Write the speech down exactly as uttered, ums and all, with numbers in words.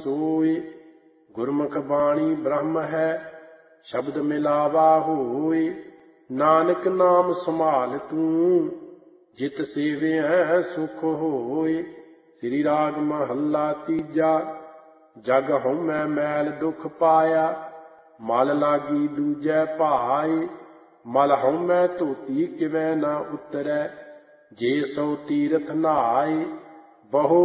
सोय। गुरमुख बाणी ब्रह्म है शब्द मिलावा होय। नानक नाम संभाल तू जित सेविया सुख होय। श्री राग महला तीजा। जग हउमੈ मैल दुख पाया मल लागी दूजै भाय। मल हउमੈ धोती किवै न उतरै जे सौ तीरथ नहाय। बहु